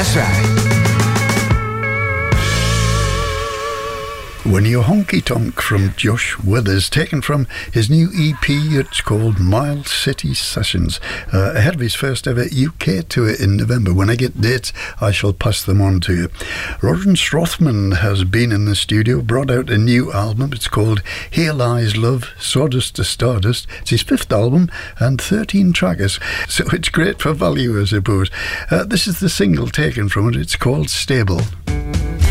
That's right. When You Honky Tonk from Josh Withers, taken from his new EP. It's called Mild City Sessions, ahead of his first ever UK tour in November. When I get dates, I shall pass them on to you. Rodan Strothman has been in the studio, brought out a new album. It's called Here Lies Love, Sawdust to Stardust. It's his 5th album and 13 trackers, so it's great for value, I suppose. This is the single taken from it. It's called Stable.